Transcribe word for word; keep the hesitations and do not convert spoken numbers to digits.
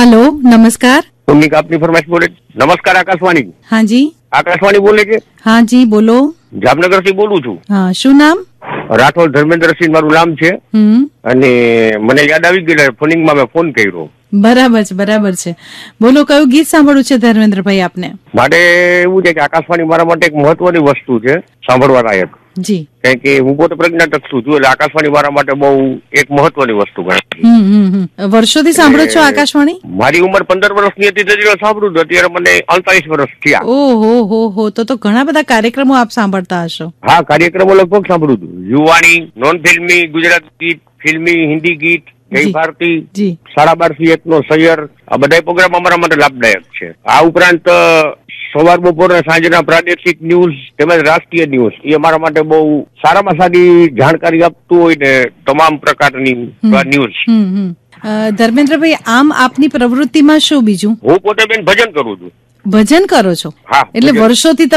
Hello, नमस्कार। उन्हीं का अपनी फरमाइश बोले। नमस्कार आकाशवाणी। हाँ जी। आकाशवाणी बोले के? हाँ जी, बोलो। જામનગર થી બોલું છું। હા, શું નામ? રાઠોડ ધર્મેન્દ્રસિંહ મારું નામ છે હમ અને મને યાદ આવી ગયું ફોનિંગમાં મેં ફોન કર્યો। બરાબર છે, બરાબર છે। બોલો, કયું ગીત સાંભળવું છે ધર્મેન્દ્રભાઈ આપને? મારે એવું છે કે આકાશવાણી મારા માટે એક મહત્વની વસ્તુ છે, સાંભળવા લાયક। જી। કારણ કે હું પોતે પ્રજ્ઞાચક્ષુ છું એટલે આકાશવાણી મારા માટે બહુ એક મહત્વની વસ્તુ ગણાય। હમ હમ હમ વર્ષોથી સાંભળો છો આકાશવાણી? મારી ઉંમર પંદર વર્ષની હતી ત્યારે સાંભળું છું, અત્યારે મને અડતાલીસ વર્ષ થયા। ઓહો હો હો, તો તો ઘણા બધા કાર્યક્રમો આપ સાંભળતા હશો। હા, કાર્યક્રમો લગભગ સાંભળું છું। યુવાણી, નોન ફિલ્મી, ગુજરાતી ગીત, ફિલ્મી, હિન્દી ગીત, જય ભારતી, જી। સાડા બાર થી એક નો સૈયર, આ બધા પ્રોગ્રામ અમારા માટે લાભદાયક છે। આ ઉપરાંત સવાર બપોર સાંજના પ્રાદેશિક ન્યૂઝ તેમજ રાષ્ટ્રીય ન્યૂઝ એ અમારા માટે બહુ સારામાં સારી જાણકારી આપતું હોય ને તમામ પ્રકારની ન્યૂઝ। ધર્મેન્દ્રભાઈ, આમ આપની પ્રવૃત્તિમાં શું બીજું? હું પોતે બેન ભજન કરું છું। ભજન કરો છો? હા, એટલે વર્ષોથી